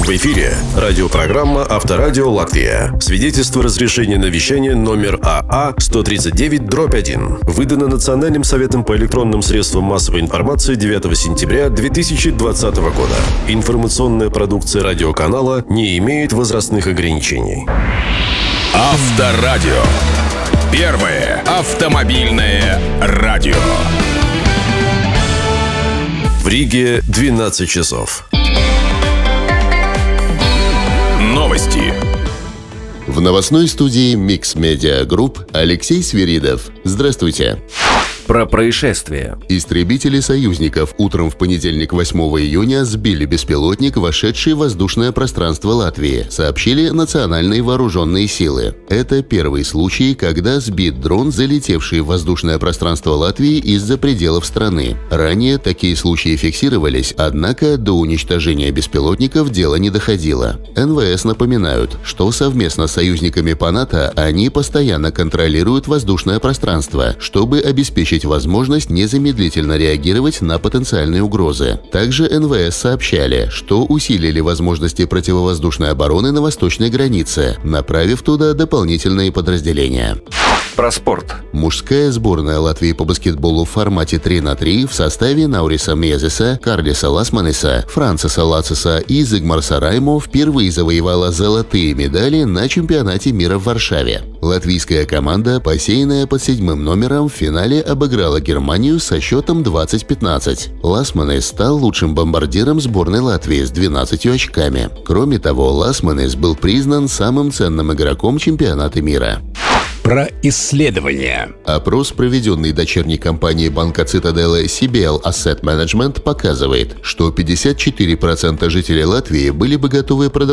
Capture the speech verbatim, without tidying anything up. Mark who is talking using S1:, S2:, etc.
S1: В эфире радиопрограмма «Авторадио Латвия». Свидетельство разрешения на вещание номер А А сто тридцать девять дробь один. Выдано Национальным советом по электронным средствам массовой информации девятого сентября две тысячи двадцатого года. Информационная продукция радиоканала не имеет возрастных ограничений.
S2: Авторадио. Первое автомобильное радио.
S1: В Риге двенадцать часов.
S2: Новости.
S3: В новостной студии Mix Media Group Алексей Свиридов. Здравствуйте.
S4: Про происшествие.
S3: Истребители союзников утром в понедельник, восьмого июня, сбили беспилотник, вошедший в воздушное пространство Латвии, сообщили национальные вооруженные силы. Это первый случай, когда сбит дрон, залетевший в воздушное пространство Латвии из-за пределов страны. Ранее такие случаи фиксировались, однако до уничтожения беспилотников дело не доходило. эн вэ эс напоминают, что совместно с союзниками по НАТО они постоянно контролируют воздушное пространство, чтобы обеспечить возможность незамедлительно реагировать на потенциальные угрозы. Также эн вэ эс сообщали, что усилили возможности противовоздушной обороны на восточной границе, направив туда дополнительные подразделения.
S4: Про спорт.
S3: Мужская сборная Латвии по баскетболу в формате три на три в составе Науриса Мезеса, Карлиса Ласманиса, Франциса Лациса и Зигмарса Раймо впервые завоевала золотые медали на чемпионате мира в Варшаве. Латвийская команда, посеянная под седьмым номером, в финале обыграла Германию со счетом двадцать пятнадцать. Ласманис стал лучшим бомбардиром сборной Латвии с двенадцатью очками. Кроме того, Ласманис был признан самым ценным игроком чемпионата мира.
S2: Про исследования.
S3: Опрос, проведенный дочерней компанией банка Цитаделы си би эл Asset Management, показывает, что пятьдесят четыре процента жителей Латвии были бы готовы продолжать